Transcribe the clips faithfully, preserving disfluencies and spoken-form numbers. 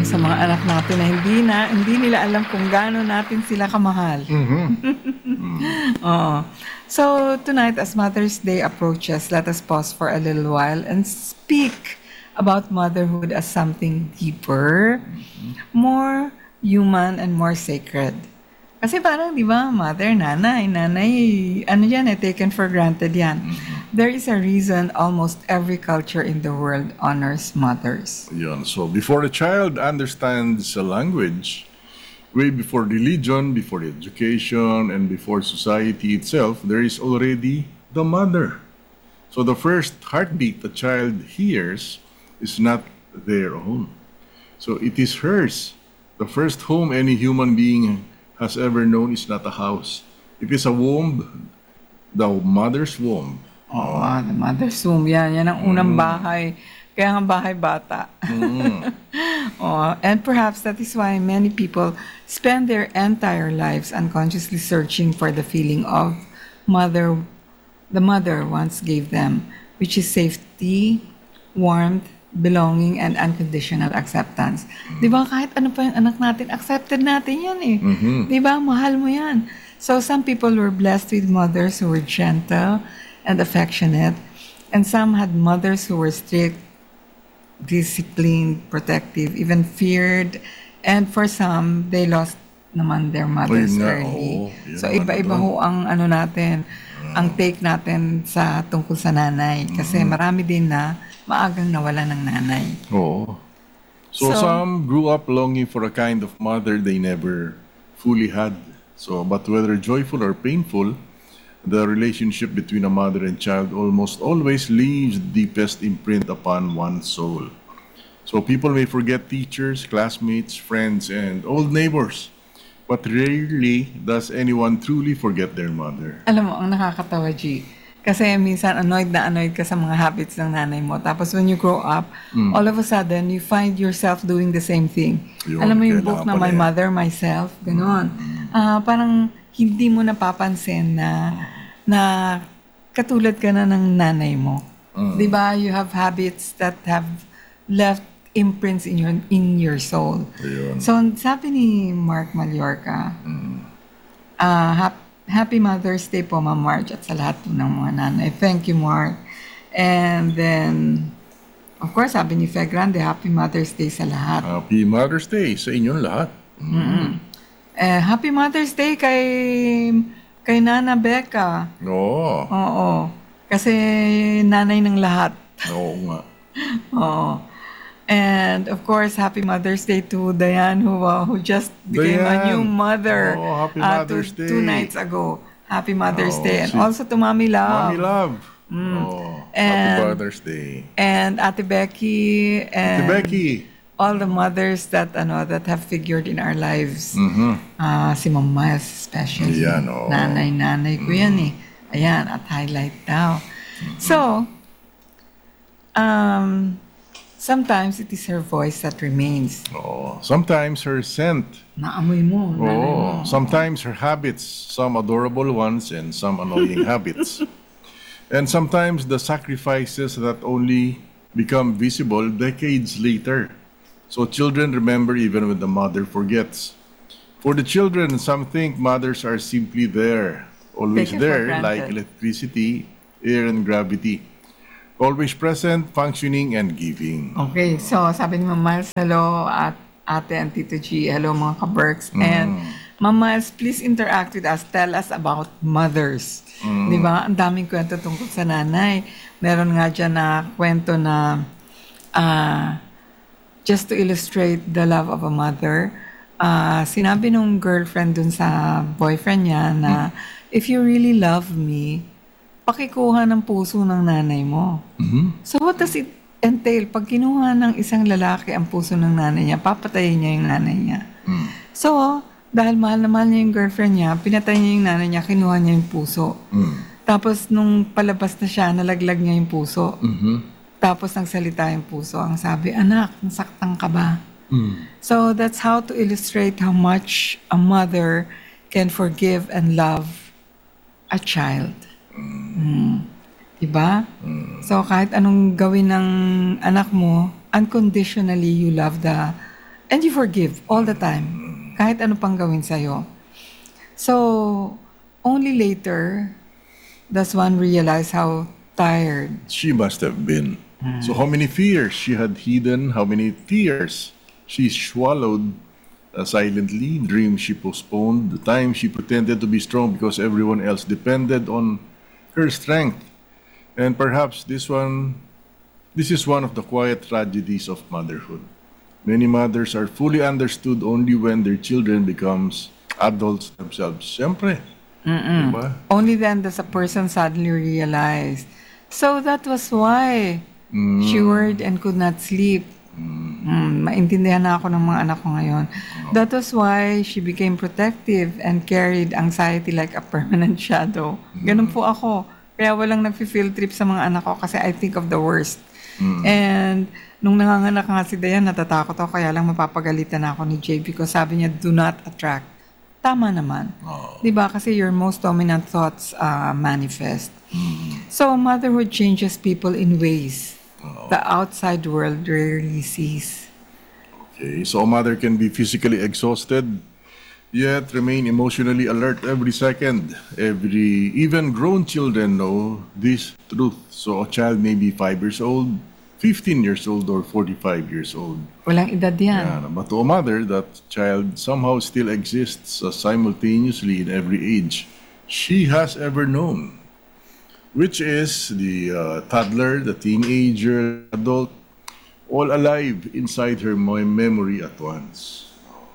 sa mga anak natin na hindi na hindi nila alam kung gaano natin sila kamahal. Mm-hmm. Oo. So tonight, as Mother's Day approaches, let us pause for a little while and speak about motherhood as something deeper, more human, and more sacred. Kasi parang, di ba, mother, nanay, nanay, ano yan eh, taken for granted yan. There is a reason almost every culture in the world honors mothers. Yun. So before a child understands a language, way before religion, before education, and before society itself, there is already the mother. So the first heartbeat a child hears is not their own. So it is hers. The first home any human being has ever known is not a house. It is a womb, the mother's womb. Oo, oh, the mother's womb. Yan, yan ang unang bahay. Kaya nga bahay bata. Mm. Oh, and perhaps that is why many people spend their entire lives unconsciously searching for the feeling of mother, the mother once gave them, which is safety, warmth, belonging, and unconditional acceptance. Mm. Di ba, kahit ano pa yung anak natin, accepted natin yan eh. Mm-hmm. Di ba, mahal mo yan. So some people were blessed with mothers who were gentle and affectionate, and some had mothers who were strict, disciplined, protective, even feared, and for some, they lost naman their mothers Ay, nga, early. oo. Yun So naman iba-iba naman. ho ang ano natin, ang take natin sa tungkol sa nanay. Kasi marami din na maagang nawala ng nanay. Oh. So, So- some grew up longing for a kind of mother they never fully had. So, but whether joyful or painful, the relationship between a mother and child almost always leaves the deepest imprint upon one's soul. So people may forget teachers, classmates, friends, and old neighbors, but rarely does anyone truly forget their mother. Alam mo, ang nakakatawa, G. Kasi minsan annoyed na annoyed ka sa mga habits ng nanay mo. Tapos when you grow up, all of a sudden, you find yourself doing the same thing. Yun, Alam mo yung kailangan book na pala My yan. Mother, Myself, gano'n. Ah, parang hindi mo napapansin na na katulad ka na ng nanay mo. Di ba? You have habits that have left imprints in your in your soul. Ayun. So, sabi ni Mark Mallorca, ah, hap- Happy Mother's Day po, Ma'am Marge, at sa lahat po ng mga nanay. Thank you, Mark. And then, of course, sabi ni Fe Grande, Happy Mother's Day sa lahat. Happy Mother's Day sa inyong lahat. Eh, Happy Mother's Day kay kay Nana Becca. Oo. Oo. Kasi nanay ng lahat. Oo nga. Oo. And of course, Happy Mother's Day to Diane who uh, who just became a Diane. new mother Oh, happy uh, Mother's two, Day. two nights ago. Happy Mother's Oh, Day. And si- also to Mommy Love. Mommy Love. Oh, Happy And- Mother's Day. And Ate Becky. And Ate Becky. all the mothers that ano that have figured in our lives. Mhm. Ah, si Ma'am Miles especially. Yan, oo. Nanay-nanay ko yan eh. Ayan, at highlight daw. So, um, sometimes it is her voice that remains. Oh, sometimes her scent. Naamoy mo, nanay mo. Oh, sometimes her habits, some adorable ones and some annoying habits. And sometimes the sacrifices that only become visible decades later. So children remember even when the mother forgets. For the children, some think mothers are simply there, always Taken for there, granted. like electricity, air, and gravity. Always present, functioning, and giving. Okay, so sabi ni Ma'am Miles, hello at ate and Tito G, hello mga ka-Berks. And Ma'am Miles, please interact with us. Tell us about mothers. Di ba? Ang daming kwento tungkol sa nanay. Meron nga dyan na kwento na ah, just to illustrate the love of a mother, ah, sinabi nung girlfriend dun sa boyfriend niya na if you really love me, pakikuha ng puso ng nanay mo. So what does it entail? Pag kinuha ng isang lalaki ang puso ng nanay niya, papatayin niya yung nanay niya. So, dahil mahal na mahal niya yung girlfriend niya, pinatay niya yung nanay niya, kinuha niya yung puso. Tapos nung palabas na siya, nalaglag niya yung puso. Tapos nagsalita yung puso. Ang sabi, anak, nasaktan ka ba? So that's how to illustrate how much a mother can forgive and love a child. Mm. Diba? So kahit anong gawin ng anak mo, unconditionally you love the And you forgive all the time. Kahit ano pang gawin sa'yo. So, only later does one realize how tired. She must have been. So how many fears she had hidden, how many tears she swallowed uh, silently, dreams she postponed, the time she pretended to be strong because everyone else depended on her strength. And perhaps this one, this is one of the quiet tragedies of motherhood. Many mothers are fully understood only when their children becomes adults themselves. Siyempre. Diba? Only then does a person suddenly realize. So that was why she worried and could not sleep. Mm, maintindihan na ako ng mga anak ko ngayon. That was why she became protective and carried anxiety like a permanent shadow. Ganun po ako. Kaya walang nag-field trip sa mga anak ko kasi I think of the worst. And nung nanganganak nga si Dayan, natatakot ako. Kaya lang mapapagalitan ako ni Jay because sabi niya, do not attract. Tama naman. Oh. Diba? Kasi your most dominant thoughts uh, manifest. So motherhood changes people in ways the outside world rarely sees. Okay, so a mother can be physically exhausted, yet remain emotionally alert every second. Every, even grown children know this truth. So a child may be five years old, fifteen years old, or forty-five years old. Walang edad yan. Yeah, but to a mother, that child somehow still exists uh, simultaneously in every age she has ever known, which is the uh, toddler, the teenager, adult, all alive inside her mo- memory at once.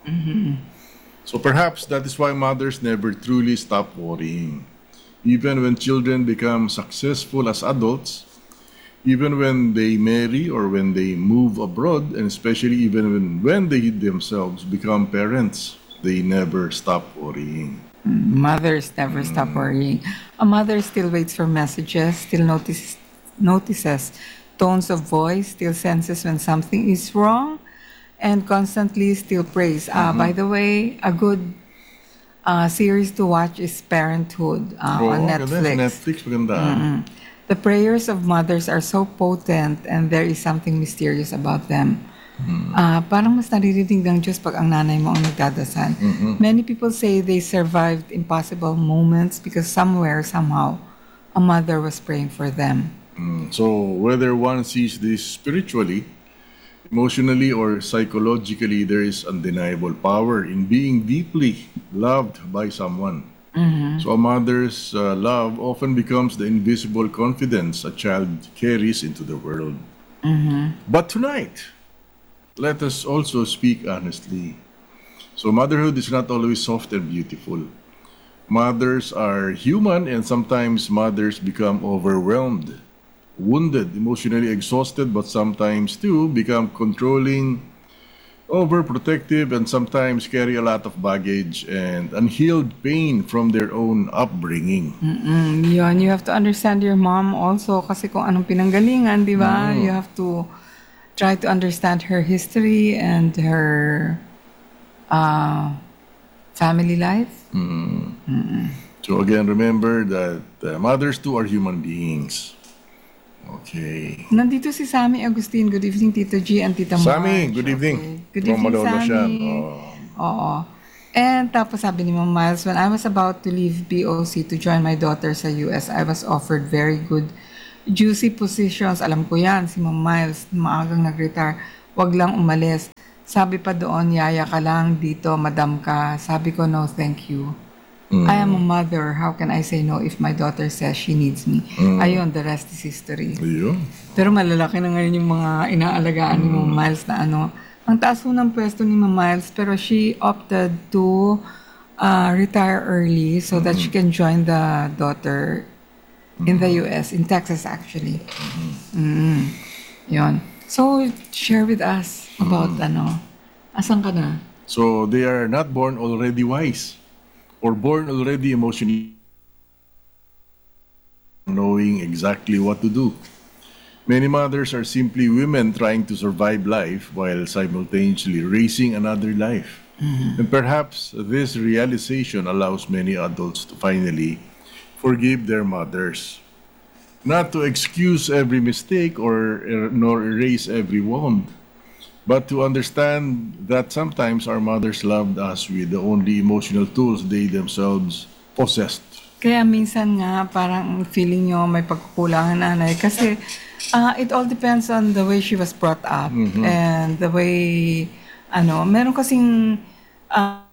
So perhaps that is why mothers never truly stop worrying. Even when children become successful as adults, even when they marry or when they move abroad, and especially even when, when they themselves become parents, they never stop worrying. Mothers never stop worrying. A mother still waits for messages, still notices, notices tones of voice, still senses when something is wrong, and constantly still prays. Uh, By the way, a good uh, series to watch is Parenthood uh, on maganda. Netflix. Netflix, maganda. The prayers of mothers are so potent and there is something mysterious about them. Ah, parang mas naririnig ng Diyos pag ang nanay mo ang nagdadasal. Many people say they survived impossible moments because somewhere, somehow, a mother was praying for them. So whether one sees this spiritually, emotionally, or psychologically, there is undeniable power in being deeply loved by someone. So a mother's uh, love often becomes the invisible confidence a child carries into the world. But tonight, let us also speak honestly. So motherhood is not always soft and beautiful. Mothers are human, and sometimes mothers become overwhelmed, wounded, emotionally exhausted, but sometimes too become controlling, overprotective, and sometimes carry a lot of baggage and unhealed pain from their own upbringing. Mm, yun, you have to understand your mom also kasi kung anong pinanggalingan, di ba? You have to try to understand her history and her uh, family life. So again, remember that uh, mothers too are human beings. Okay. Nandito si Sammy Agustin. Good evening, Tito G and Tita Marge. Sammy, good evening. Okay. Good From evening, Malolo siya. Sammy. Oh. Oo. And tapos sabi ni Ma'am Miles, when I was about to leave B O C to join my daughter sa U S, I was offered very good, juicy positions. Alam ko yan, si Ma'am Miles, maagang nag-retire. Wag lang umalis. Sabi pa doon, yaya ka lang dito, madam ka. Sabi ko, no, thank you. I am a mother. How can I say no if my daughter says she needs me? Ayun, the rest is history. Ayun. Pero malalaki na ngayon yung mga inaalagaan ni Ma'am Miles na ano. Ang taas po ng pwesto ni Ma'am Miles, pero she opted to uh, retire early so that she can join the daughter in the U S, in Texas actually. Mm. Yun. So, share with us about ano. Asan ka na? So they are not born already wise or born already emotionally knowing exactly what to do. Many mothers are simply women trying to survive life while simultaneously raising another life. And perhaps this realization allows many adults to finally forgive their mothers. Not to excuse every mistake or er, nor erase every wound, But to understand that sometimes our mothers loved us with the only emotional tools they themselves possessed. Kaya minsan nga parang feeling nyo may pagkukulangan nanay kasi ah, it all depends on the way she was brought up and the way ano, meron kasing ah,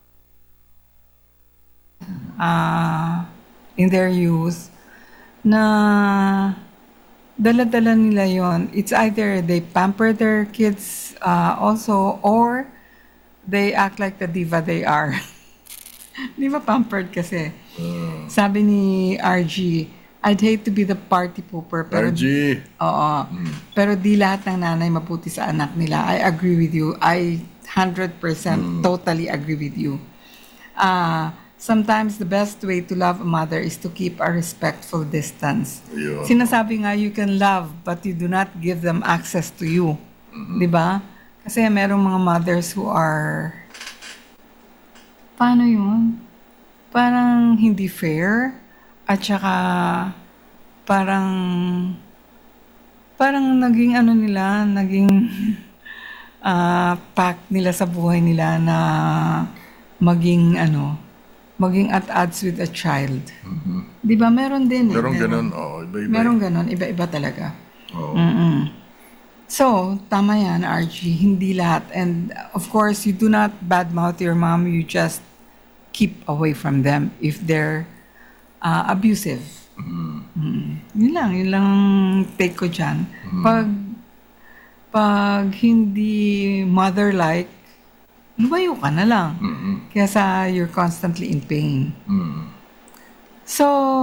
ah, in their youth na dala-dala nila yon. It's either they pamper their kids uh, also or they act like the diva they are. Di ba pampered kasi? Sabi ni R G, I'd hate to be the party pooper. Pero, R G, oo. Pero di lahat ng nanay mabuti sa anak nila. I agree with you. I one hundred percent totally agree with you. Ah, sometimes the best way to love a mother is to keep a respectful distance. Ayun. Sinasabi nga, you can love, but you do not give them access to you. Di ba? Kasi merong mga mothers who are, paano yun? Parang hindi fair, at saka parang, parang naging ano nila, naging ah pact nila sa buhay nila na maging ano, maging at odds with a child. Di ba? Meron din. eh, merong meron. ganun. Oh, iba-iba. Meron ganon, iba-iba talaga. Oh. Mm-mm. So, tama yan, R G. Hindi lahat. And of course, you do not badmouth your mom. You just keep away from them if they're uh, abusive. Mm. Yun lang. Yun lang take ko dyan. Pag, pag hindi mother-like, lumayo ka na lang. Kesa you're constantly in pain. So,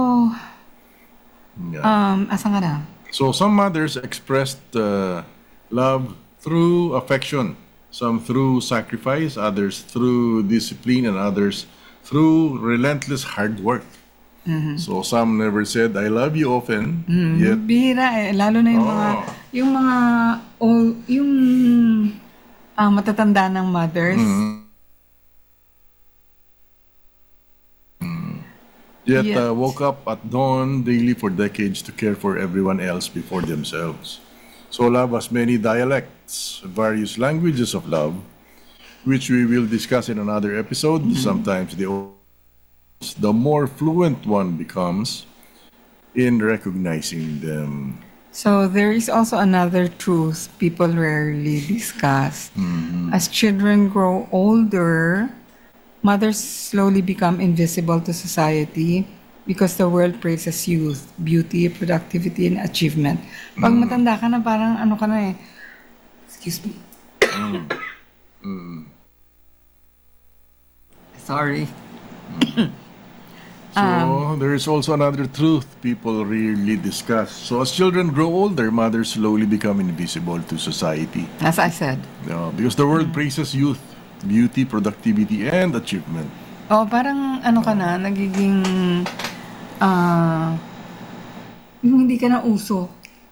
Yeah. um, asan ka na? So some mothers expressed uh, love through affection, some through sacrifice, others through discipline, and others through relentless hard work. So some never said "I love you" often, yet Bihira eh, lalo na yung mga, Oo. yung mga, old, yung ah, matatanda ng mothers. yet Yet. uh, woke up at dawn daily for decades to care for everyone else before themselves. So love has many dialects, various languages of love, which we will discuss in another episode. Sometimes the the more fluent one becomes in recognizing them. So there is also another truth people rarely discuss. As children grow older, mothers slowly become invisible to society because the world praises youth, beauty, productivity, and achievement. Pag matanda ka na, parang ano ka na eh. Excuse me. Sorry. So there is also another truth people rarely discuss. So as children grow older, mothers slowly become invisible to society. As I said. Uh, because the world praises youth, beauty, productivity, and achievement. Oh, parang ano ka na, nagiging ah yung hindi ka na uso.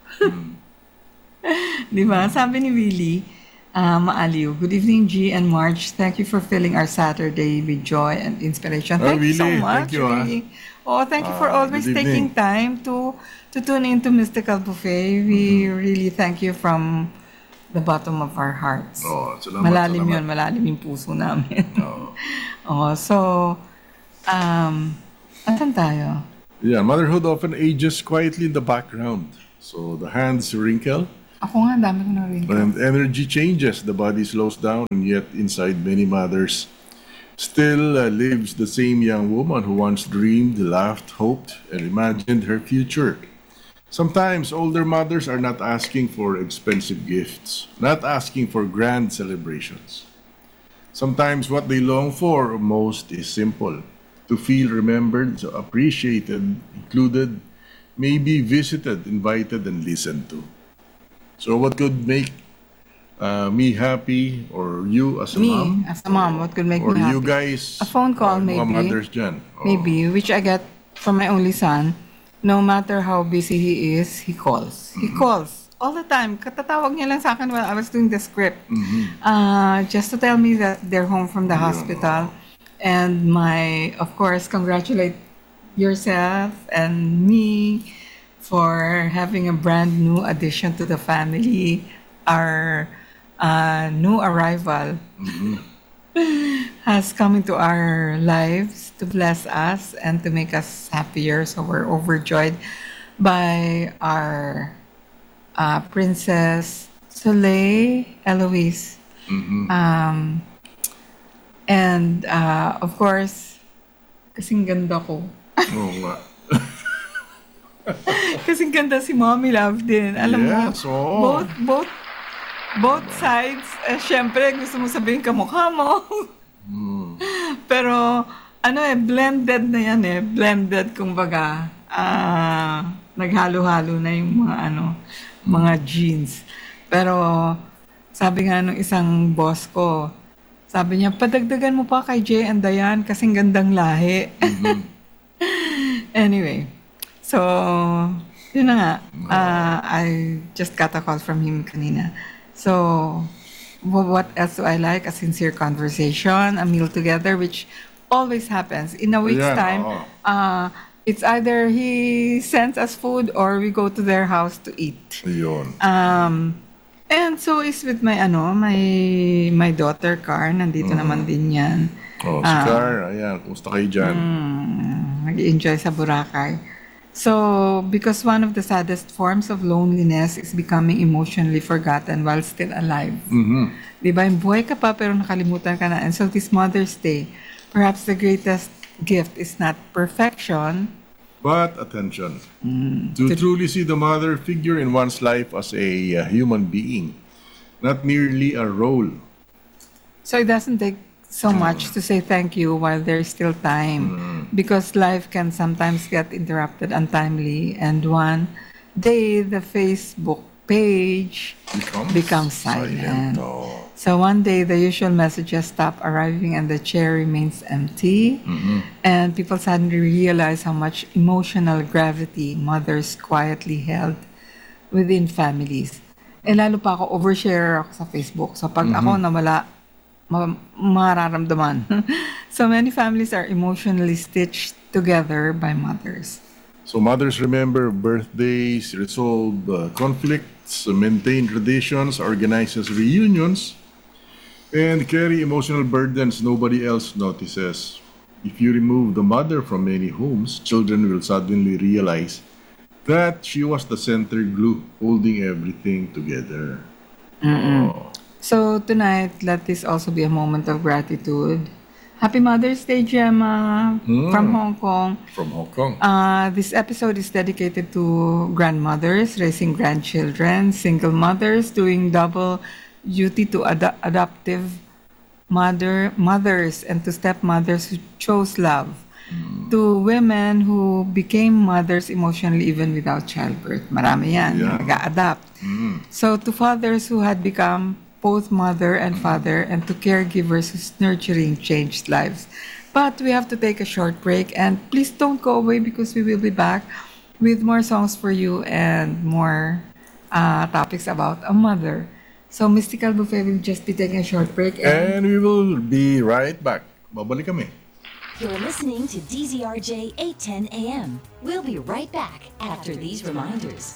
Di ba? Sabi ni Willie, ah, Maaliw, good evening G and Marge. Thank you for filling our Saturday with joy and inspiration. Ah, Thank you so Willie, much, thank you, ah. Willie. Oh, thank you for Ah, always good taking evening. time to to tune into Mystical Buffet. We really thank you from the bottom of our hearts. Oh, salamat, Malalim salamat. yun, malalim yung puso namin. Oh. Oh, so, um, asan tayo? Yeah, motherhood often ages quietly in the background. So the hands wrinkle, Ako nga, dami ko na rin. and energy changes, the body slows down, and yet inside many mothers still uh, lives the same young woman who once dreamed, laughed, hoped, and imagined her future. Sometimes older mothers are not asking for expensive gifts, not asking for grand celebrations. Sometimes what they long for most is simple: to feel remembered, appreciated, included, maybe visited, invited, and listened to. So what could make uh, me happy, or you as a Me, mom, as a mom, what could make or me happy? you guys, A phone call, uh, mga maybe. mothers dyan. Oh. Maybe, which I get from my only son. No matter how busy he is, he calls. He calls all the time. Katatawag niya lang sa akin while I was doing the script. Uh, just to tell me that they're home from the hospital. And my, of course, congratulate yourself and me for having a brand new addition to the family. Our uh, new arrival has come into our lives to bless us and to make us happier. So we're overjoyed by our uh, Princess Soleil Eloise. Um, and uh, of course, kasing ganda ko. Oo nga. Kasing ganda si Mommy Love din. Alam Yes, mo, oo. both, both, both sides, eh, syempre gusto mo sabihin kamukha mo. Pero, ano eh, blended na yan eh. Blended, kumbaga. Ah, naghalo-halo na yung mga ano, mga genes. Pero, sabi nga nung isang boss ko, sabi niya, padagdagan mo pa kay Jay and Diane kasing gandang lahi. Anyway, so, yun na nga. Uh, I just got a call from him kanina. So, wh- what else do I like? A sincere conversation, a meal together, which always happens. In a week's Ayan, time, oo. uh, it's either he sends us food or we go to their house to eat. Ayun. Um, and so is with my ano, my my daughter Car, nandito naman din 'yan. Oh, si Car, ayan, kumusta kayo dyan? Mm, nag-enjoy sa Boracay. So, because one of the saddest forms of loneliness is becoming emotionally forgotten while still alive. Mhm. 'Di ba? Yung buhay ka pa pero nakalimutan ka na. And so this Mother's Day, perhaps the greatest gift is not perfection, But attention, to truly see the mother figure in one's life as a uh, human being, not merely a role. so it doesn't take so much to say thank you while there's still time, because life can sometimes get interrupted untimely, and one day the Facebook page Becomes, becomes silent. Oh. So one day the usual messages stop arriving and the chair remains empty, and people suddenly realize how much emotional gravity mothers quietly held within families. Eh lalo pa ako, overshare ako sa Facebook. So pag ako nawala, ma- mararamdaman. So many families are emotionally stitched together by mothers. So mothers remember birthdays, resolve uh, conflicts, maintain traditions, organizes reunions, and carry emotional burdens nobody else notices. If you remove the mother from many homes, children will suddenly realize that she was the center glue holding everything together. So tonight, let this also be a moment of gratitude. Happy Mother's Day, Gemma, from Hong Kong. From Hong Kong. Uh, this episode is dedicated to grandmothers raising grandchildren, single mothers doing double duty to ad- adoptive mother mothers, and to stepmothers who chose love, to women who became mothers emotionally even without childbirth. Marami yan, Yeah. nag-a-adapt. So to fathers who had become both mother and father, and to caregivers whose nurturing changed lives. But we have to take a short break, and please don't go away because we will be back with more songs for you and more uh, topics about a mother. So Mystical Buffet will just be taking a short break, and And we will be right back. Babalik kami. You're listening to D Z R J eight ten A M. We'll be right back after these reminders.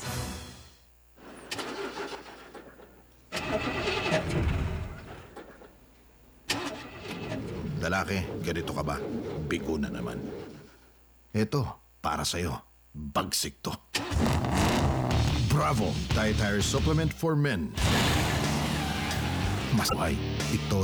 Lalaki, ganito ka ba? Bigo na naman. Eto, para sa'yo. Bagsik to. Bravo! Dietary Supplement for Men. Mas buhay. Ito